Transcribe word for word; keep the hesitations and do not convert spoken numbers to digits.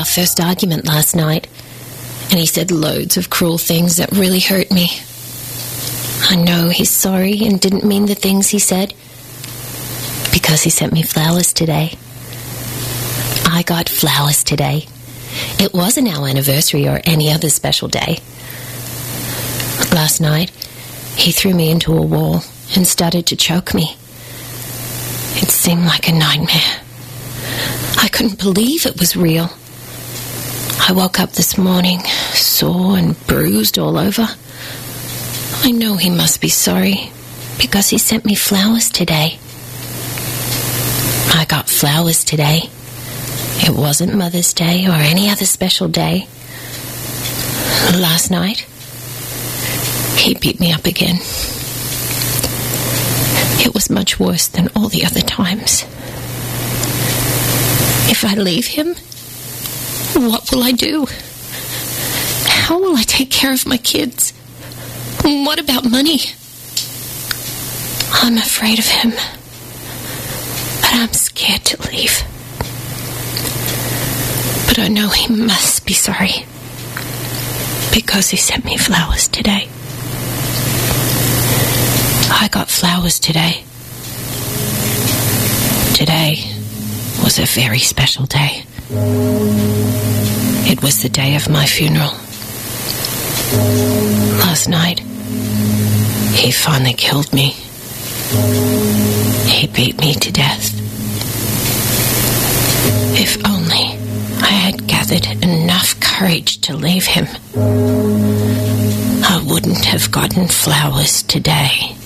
first argument last night, and he said loads of cruel things that really hurt me. I know he's sorry and didn't mean the things he said, because he sent me flowers today. I got flowers today. It wasn't our anniversary or any other special day. Last night, he threw me into a wall and started to choke me. It seemed like a nightmare. I couldn't believe it was real. I woke up this morning, sore and bruised all over. I know he must be sorry, because he sent me flowers today. I got flowers today. It wasn't Mother's Day or any other special day. Last night, he beat me up again. It was much worse than all the other times. If I leave him, what will I do? How will I take care of my kids? What about money? I'm afraid of him, but I'm scared to leave. But I know he must be sorry, because he sent me flowers today. I got flowers today. Today was a very special day. It was the day of my funeral. Last night, he finally killed me. He beat me to death. If only I had gathered enough courage to leave him, I wouldn't have gotten flowers today.